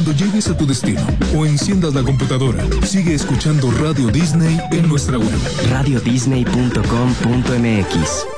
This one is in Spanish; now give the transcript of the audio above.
Cuando llegues a tu destino o enciendas la computadora, sigue escuchando Radio Disney en nuestra web. radiodisney.com.mx